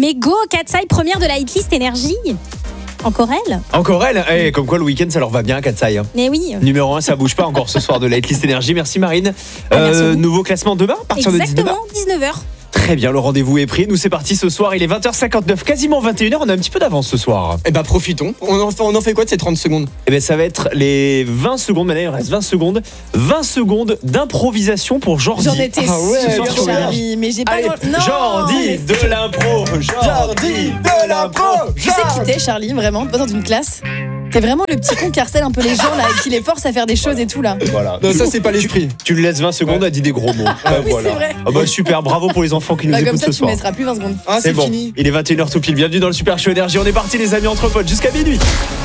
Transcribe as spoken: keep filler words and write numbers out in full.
Mais go, Katsai, première de la hitlist énergie. Encore elle. Encore elle. Eh, comme quoi le week-end ça leur va bien à Katsai. Hein. Mais oui. Numéro un, ça bouge pas encore ce soir de la hitlist énergie. Merci Marine. Ah, merci euh, nouveau classement demain à partir Exactement, de dix-neuf heures. dix-neuf heures. Très bien, le rendez-vous est pris. Nous, c'est parti ce soir. Il est vingt heures cinquante-neuf, quasiment vingt et une heures. On a un petit peu d'avance ce soir. Eh bah profitons. On en fait, on en fait quoi de ces trente secondes? Eh bien, ça va être les vingt secondes. Maintenant, il reste vingt secondes. vingt secondes d'improvisation pour Jordi. J'en étais Ah ouais, sûre, bien sûr. Charlie, mais j'ai pas... Allez, non, Jordi mais de l'impro. Jordi de l'impro. Tu sais qui t'es, Charlie, vraiment, pas dans une classe. T'es vraiment le petit con qui harcèle un peu les gens là, et qui les force à faire des choses et tout là. Voilà. Non, ça c'est pas l'esprit. Tu lui laisses vingt secondes, elle dit des gros mots. Ah, oui, c'est vrai. Ah bah super, bravo pour les enfants qui nous Bah, comme écoutent ça, ce tu soir. me laisseras plus vingt secondes. Ah, c'est bon, fini. il est vingt et une heures tout pile. Bienvenue dans le Super Show Énergie. On est parti les amis entre potes jusqu'à minuit.